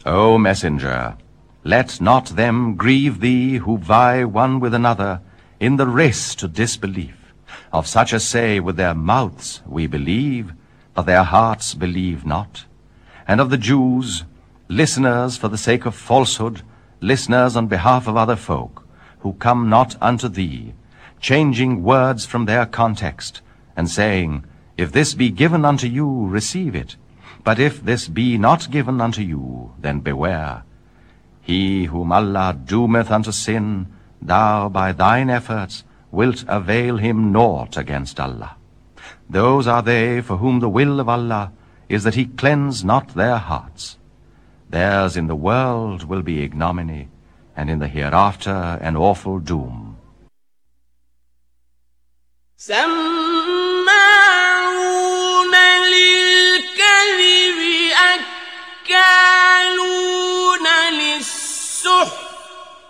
O messenger, let not them grieve thee who vie one with another in the race to disbelief, of such as say with their mouths, We believe, but their hearts believe not. And of the Jews, listeners for the sake of falsehood, listeners on behalf of other folk, who come not unto thee, changing words from their context, and saying, If this be given unto you, receive it. But if this be not given unto you, then beware. He whom Allah doometh unto sin, thou by thine efforts wilt avail him naught against Allah. Those are they for whom the will of Allah is that he cleanse not their hearts. Theirs in the world will be ignominy, and in the hereafter an awful doom. سماعون للكذب أكالون